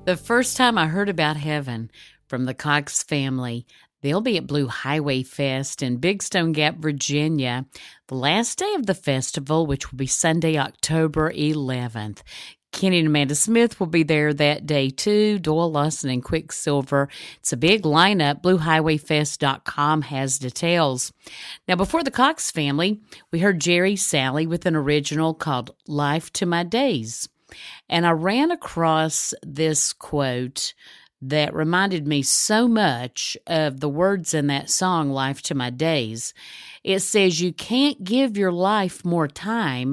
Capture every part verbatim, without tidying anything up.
The first time I heard about heaven from the Cox family, they'll be at Blue Highway Fest in Big Stone Gap, Virginia, the last day of the festival, which will be Sunday, October eleventh. Kenny and Amanda Smith will be there that day too. Doyle Lawson and Quicksilver. It's a big lineup. blue highway fest dot com has details. Now, before the Cox family, we heard Jerry Salley with an original called Life to My Days. And I ran across this quote that reminded me so much of the words in that song, Life to My Days. It says, you can't give your life more time,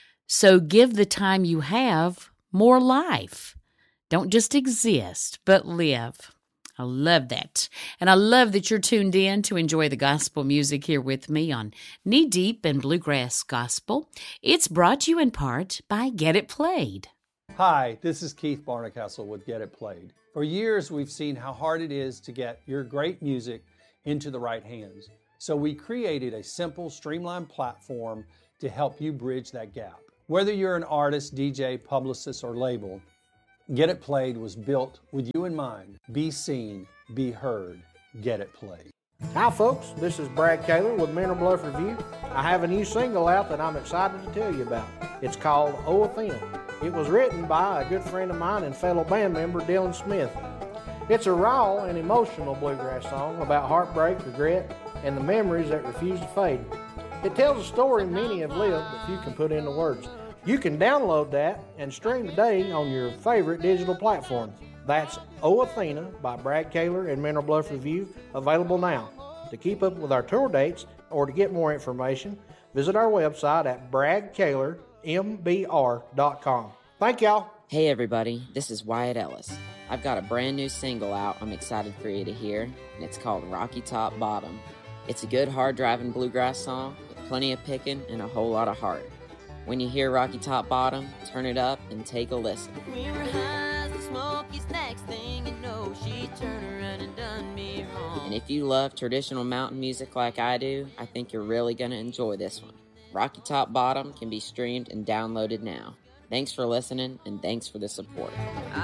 so give the time you have more life. Don't just exist, but live. I love that. And I love that you're tuned in to enjoy the gospel music here with me on Knee Deep in Bluegrass Gospel. It's brought to you in part by Get It Played. Hi, this is Keith Barnacastle with Get It Played. For years, we've seen how hard it is to get your great music into the right hands. So we created a simple, streamlined platform to help you bridge that gap. Whether you're an artist, D J, publicist, or label, Get It Played was built with you in mind. Be seen, be heard, Get It Played. Hi folks, this is Brad Kaler with Mineral Bluff Review. I have a new single out that I'm excited to tell you about. It's called Oh Athena. It was written by a good friend of mine and fellow band member Dylan Smith. It's a raw and emotional bluegrass song about heartbreak, regret, and the memories that refuse to fade. It tells a story many have lived but few can put into words. You can download that and stream today on your favorite digital platform. That's Oh Athena by Brad Kaler and Mineral Bluff Review, available now. To keep up with our tour dates or to get more information, visit our website at brad kaler m b r dot com. Thank y'all. Hey everybody, this is Wyatt Ellis. I've got a brand new single out I'm excited for you to hear, and it's called Rocky Top Bottom. It's a good hard-driving bluegrass song with plenty of picking and a whole lot of heart. When you hear Rocky Top Bottom, turn it up and take a listen. We were high as the Smokies, next thing you know, she turned around and done me wrong. And if you love traditional mountain music like I do, I think you're really going to enjoy this one. Rocky Top Bottom can be streamed and downloaded now. Thanks for listening, and thanks for the support.